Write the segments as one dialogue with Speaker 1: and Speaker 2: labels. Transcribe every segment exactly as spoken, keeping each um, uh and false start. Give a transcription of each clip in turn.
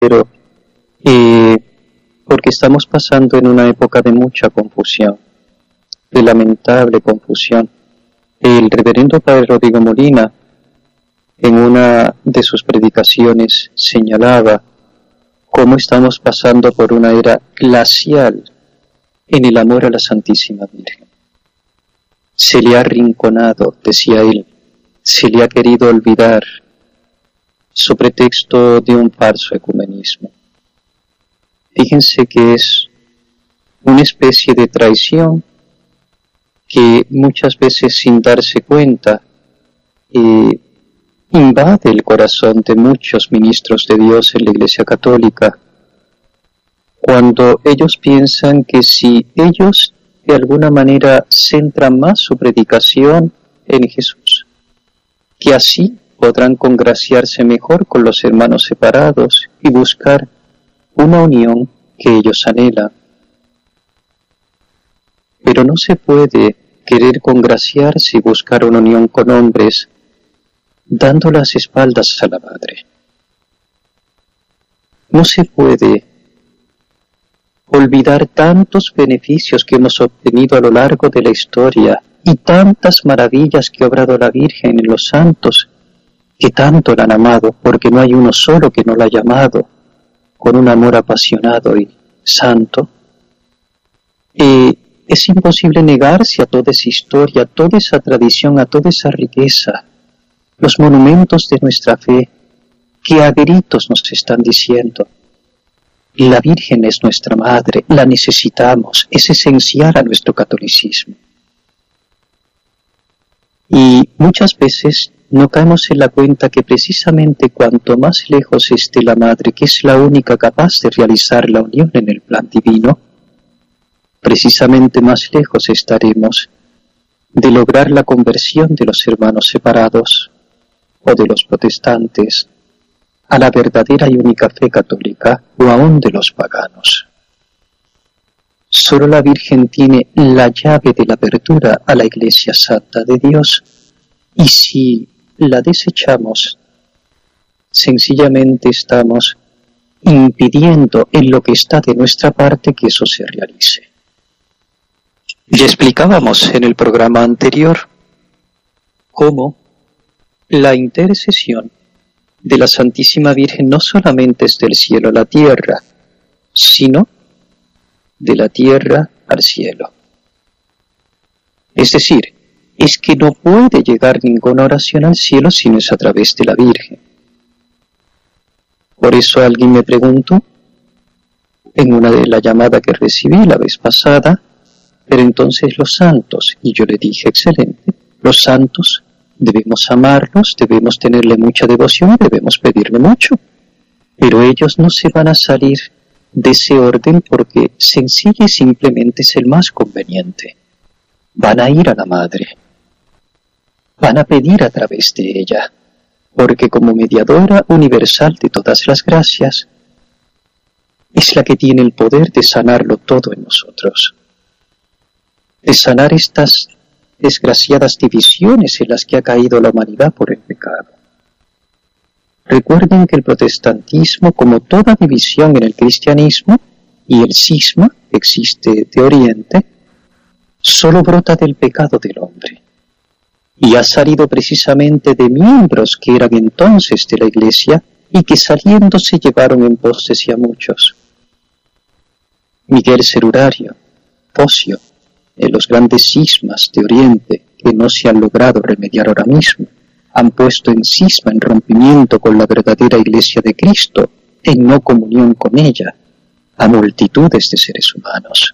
Speaker 1: pero eh, porque estamos pasando en una época de mucha confusión, de lamentable confusión. El reverendo padre Rodrigo Molina, en una de sus predicaciones, señalaba cómo estamos pasando por una era glacial en el amor a la Santísima Virgen. Se le ha arrinconado, decía él, se le ha querido olvidar, su pretexto de un falso ecumenismo. Fíjense que es una especie de traición que muchas veces, sin darse cuenta, eh, invade el corazón de muchos ministros de Dios en la Iglesia Católica, cuando ellos piensan que si ellos de alguna manera centran más su predicación en Jesús, que así podrán congraciarse mejor con los hermanos separados y buscar una unión que ellos anhelan. Pero no se puede querer congraciarse y buscar una unión con hombres dando las espaldas a la Madre. No se puede olvidar tantos beneficios que hemos obtenido a lo largo de la historia y tantas maravillas que ha obrado la Virgen en los santos que tanto la han amado, porque no hay uno solo que no la haya amado con un amor apasionado y santo. Eh, es imposible negarse a toda esa historia, a toda esa tradición, a toda esa riqueza, los monumentos de nuestra fe que a gritos nos están diciendo: la Virgen es nuestra Madre, la necesitamos, es esencial a nuestro catolicismo. Y muchas veces no caemos en la cuenta que precisamente cuanto más lejos esté la Madre, que es la única capaz de realizar la unión en el plan divino, precisamente más lejos estaremos de lograr la conversión de los hermanos separados o de los protestantes a la verdadera y única fe católica, o aún de los paganos. Solo la Virgen tiene la llave de la apertura a la Iglesia Santa de Dios, y si la desechamos, sencillamente estamos impidiendo en lo que está de nuestra parte que eso se realice. Ya explicábamos en el programa anterior cómo la intercesión de la Santísima Virgen no solamente es del cielo a la tierra, sino de la tierra al cielo. Es decir, es que no puede llegar ninguna oración al cielo si no es a través de la Virgen. Por eso alguien me preguntó, en una de las llamadas que recibí la vez pasada, pero entonces los santos, y yo le dije, excelente, los santos debemos amarlos, debemos tenerle mucha devoción, debemos pedirle mucho, pero ellos no se van a salir de ese orden porque sencilla y simplemente es el más conveniente. Van a ir a la Madre, van a pedir a través de ella, porque como mediadora universal de todas las gracias, es la que tiene el poder de sanarlo todo en nosotros, de sanar estas desgraciadas divisiones en las que ha caído la humanidad por el pecado. Recuerden que el protestantismo, como toda división en el cristianismo, y el cisma que existe de Oriente, solo brota del pecado del hombre, y ha salido precisamente de miembros que eran entonces de la Iglesia y que saliendo se llevaron en pos de sí a muchos. Miguel Cerurario, Focio, en los grandes cismas de Oriente que no se han logrado remediar ahora mismo, han puesto en cisma, en rompimiento con la verdadera Iglesia de Cristo, en no comunión con ella, a multitudes de seres humanos.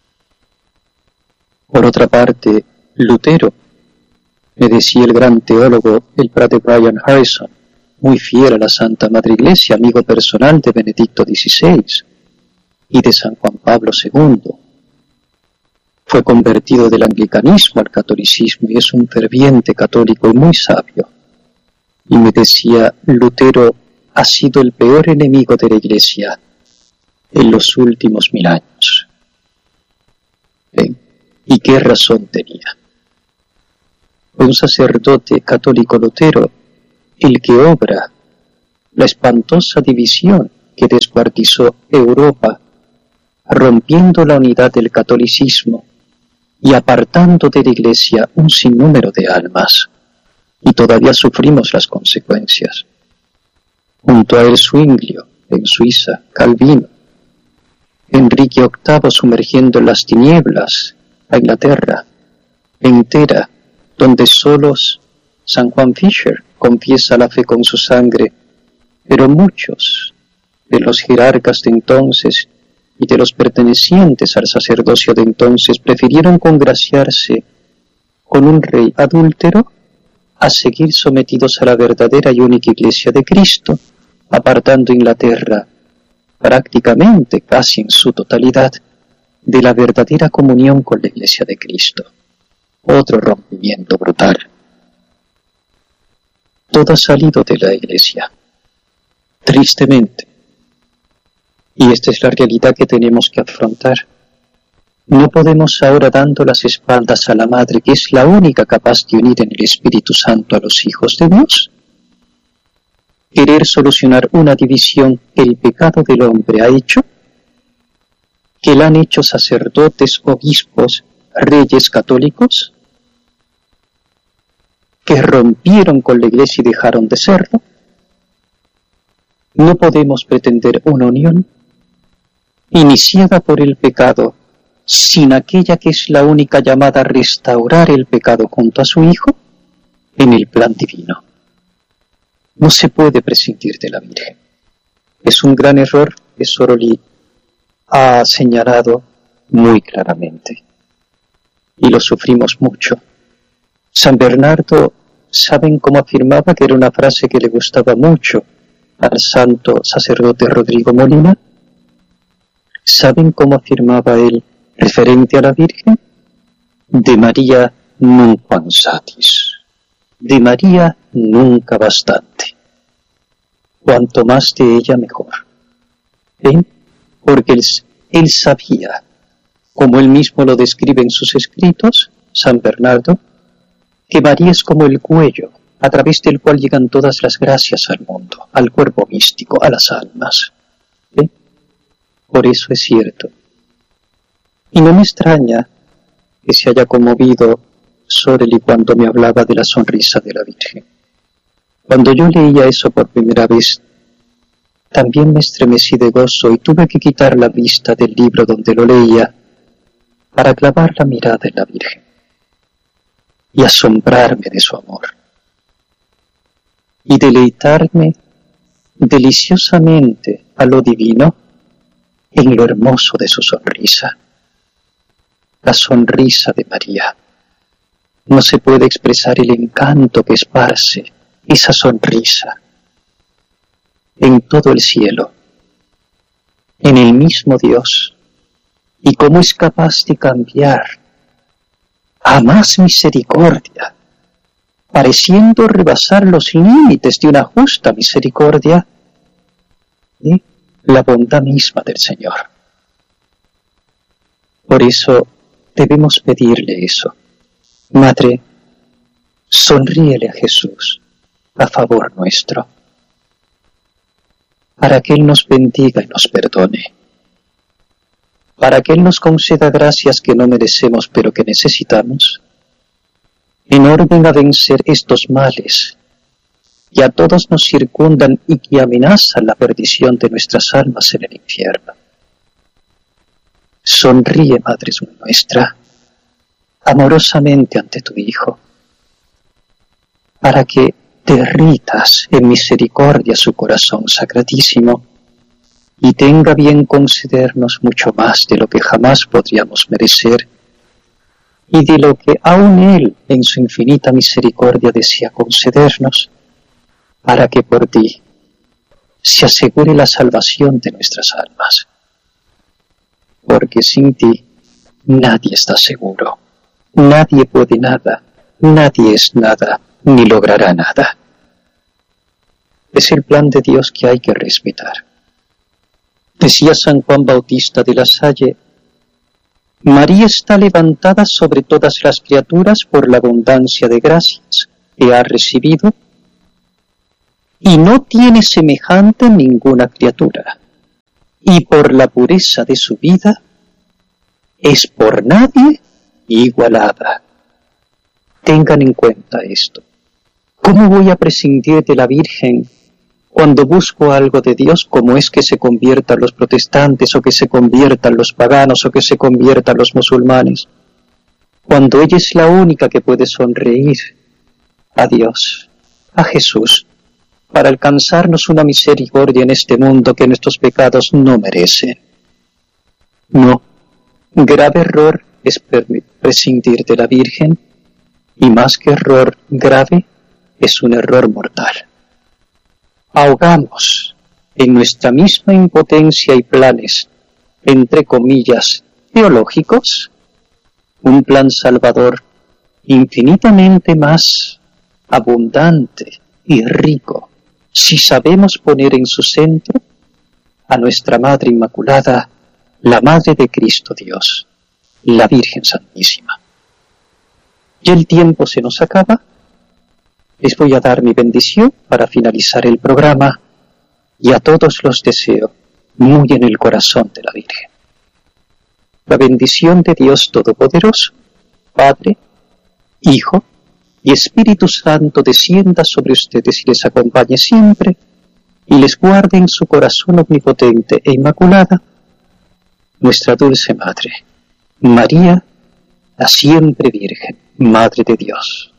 Speaker 1: Por otra parte, Lutero, me decía el gran teólogo, el padre Brian Harrison, muy fiel a la Santa Madre Iglesia, amigo personal de Benedicto dieciséis y de San Juan Pablo segundo, fue convertido del anglicanismo al catolicismo y es un ferviente católico y muy sabio. Y me decía, Lutero ha sido el peor enemigo de la Iglesia en los últimos mil años. ¿Ven? ¿Y qué razón tenía? Un sacerdote católico Lutero, el que obra la espantosa división que descuartizó Europa, rompiendo la unidad del catolicismo y apartando de la Iglesia un sinnúmero de almas, y todavía sufrimos las consecuencias. Junto a él Zwinglio, en Suiza, Calvino, Enrique octavo sumergiendo en las tinieblas a Inglaterra entera, donde solos San Juan Fisher confiesa la fe con su sangre, pero muchos de los jerarcas de entonces y de los pertenecientes al sacerdocio de entonces prefirieron congraciarse con un rey adúltero a seguir sometidos a la verdadera y única Iglesia de Cristo, apartando Inglaterra prácticamente, casi en su totalidad, de la verdadera comunión con la Iglesia de Cristo. Otro rompimiento brutal. Todo ha salido de la Iglesia, tristemente. Y esta es la realidad que tenemos que afrontar. No podemos ahora, dando las espaldas a la Madre, que es la única capaz de unir en el Espíritu Santo a los hijos de Dios, querer solucionar una división que el pecado del hombre ha hecho, que la han hecho sacerdotes, obispos, reyes católicos, que rompieron con la Iglesia y dejaron de serlo. No podemos pretender una unión iniciada por el pecado sin aquella que es la única llamada a restaurar el pecado junto a su Hijo en el plan divino. No se puede prescindir de la Virgen. Es un gran error que Soroli ha señalado muy claramente. Y lo sufrimos mucho. San Bernardo, ¿saben cómo afirmaba que era una frase que le gustaba mucho al santo sacerdote Rodrigo Molina? ¿Saben cómo afirmaba él referente a la Virgen? De María nunquam satis. De María nunca bastante. Cuanto más de ella, mejor. ¿Eh? Porque él, él sabía, como él mismo lo describe en sus escritos, San Bernardo, que María es como el cuello, a través del cual llegan todas las gracias al mundo, al cuerpo místico, a las almas. ¿Eh? Por eso es cierto. Y no me extraña que se haya conmovido Soreli cuando me hablaba de la sonrisa de la Virgen. Cuando yo leía eso por primera vez, también me estremecí de gozo y tuve que quitar la vista del libro donde lo leía para clavar la mirada en la Virgen y asombrarme de su amor y deleitarme deliciosamente a lo divino en lo hermoso de su sonrisa. La sonrisa de María. No se puede expresar el encanto que esparce esa sonrisa en todo el cielo, en el mismo Dios, y cómo es capaz de cambiar a más misericordia, pareciendo rebasar los límites de una justa misericordia, ¿eh? La bondad misma del Señor. Por eso debemos pedirle eso. Madre, sonríele a Jesús a favor nuestro, para que Él nos bendiga y nos perdone, para que Él nos conceda gracias que no merecemos pero que necesitamos, en orden a vencer estos males que a todos nos circundan y que amenazan la perdición de nuestras almas en el infierno. Sonríe, Madre nuestra, amorosamente ante tu Hijo, para que derritas en misericordia su corazón sacratísimo y tenga bien concedernos mucho más de lo que jamás podríamos merecer y de lo que aún Él en su infinita misericordia desea concedernos, para que por ti se asegure la salvación de nuestras almas. Porque sin ti nadie está seguro, nadie puede nada, nadie es nada, ni logrará nada. Es el plan de Dios que hay que respetar. Decía San Juan Bautista de la Salle, María está levantada sobre todas las criaturas por la abundancia de gracias que ha recibido y no tiene semejante ninguna criatura. y por la pureza de su vida, es por nadie igualada. Tengan en cuenta esto. ¿Cómo voy a prescindir de la Virgen cuando busco algo de Dios como es que se conviertan los protestantes o que se conviertan los paganos o que se conviertan los musulmanes? Cuando ella es la única que puede sonreír a Dios, a Jesús, para alcanzarnos una misericordia en este mundo que nuestros pecados no merecen. No, grave error es prescindir de la Virgen, y más que error grave, es un error mortal. Ahogamos en nuestra misma impotencia y planes, entre comillas, teológicos, un plan salvador infinitamente más abundante y rico si sabemos poner en su centro a nuestra Madre Inmaculada, la Madre de Cristo Dios, la Virgen Santísima. Y el tiempo se nos acaba. Les voy a dar mi bendición para finalizar el programa y a todos los deseo muy en el corazón de la Virgen. La bendición de Dios Todopoderoso, Padre, Hijo y Espíritu Santo descienda sobre ustedes y les acompañe siempre y les guarde en su corazón omnipotente e inmaculada nuestra dulce Madre, María, la siempre Virgen, Madre de Dios.